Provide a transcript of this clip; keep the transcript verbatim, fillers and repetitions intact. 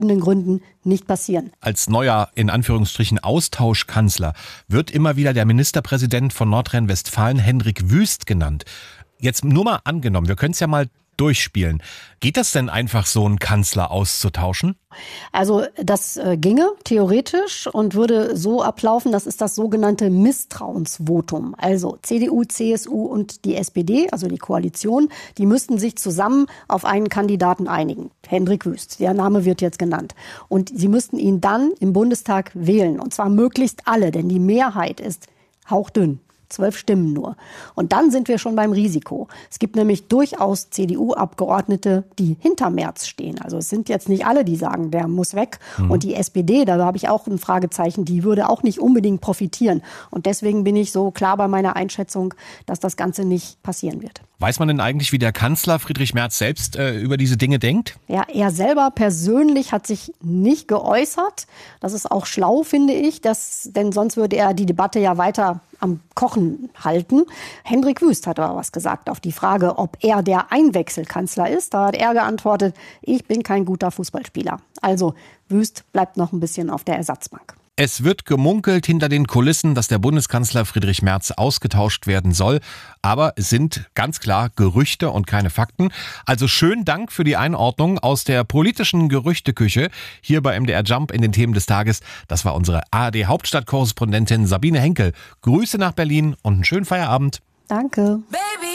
Gründen nicht passieren. Als neuer, in Anführungsstrichen, Austauschkanzler wird immer wieder der Ministerpräsident von Nordrhein-Westfalen, Hendrik Wüst, genannt. Jetzt nur mal angenommen, wir können es ja mal durchspielen. Geht das denn einfach, so einen Kanzler auszutauschen? Also das äh, ginge theoretisch und würde so ablaufen, das ist das sogenannte Misstrauensvotum. Also C D U, C S U und die S P D, also die Koalition, die müssten sich zusammen auf einen Kandidaten einigen. Hendrik Wüst, der Name wird jetzt genannt. Und sie müssten ihn dann im Bundestag wählen. Und zwar möglichst alle, denn die Mehrheit ist hauchdünn. Zwölf Stimmen nur. Und dann sind wir schon beim Risiko. Es gibt nämlich durchaus C D U-Abgeordnete, die hinter Merz stehen. Also es sind jetzt nicht alle, die sagen, der muss weg. Mhm. Und die S P D, da habe ich auch ein Fragezeichen, die würde auch nicht unbedingt profitieren. Und deswegen bin ich so klar bei meiner Einschätzung, dass das Ganze nicht passieren wird. Weiß man denn eigentlich, wie der Kanzler Friedrich Merz selbst äh, über diese Dinge denkt? Ja, er selber persönlich hat sich nicht geäußert. Das ist auch schlau, finde ich, dass, denn sonst würde er die Debatte ja weiter am Kochen halten. Hendrik Wüst hat aber was gesagt auf die Frage, ob er der Einwechselkanzler ist. Da hat er geantwortet, ich bin kein guter Fußballspieler. Also Wüst bleibt noch ein bisschen auf der Ersatzbank. Es wird gemunkelt hinter den Kulissen, dass der Bundeskanzler Friedrich Merz ausgetauscht werden soll. Aber es sind ganz klar Gerüchte und keine Fakten. Also schönen Dank für die Einordnung aus der politischen Gerüchteküche hier bei M D R Jump in den Themen des Tages. Das war unsere A R D-Hauptstadtkorrespondentin Sabine Henkel. Grüße nach Berlin und einen schönen Feierabend. Danke.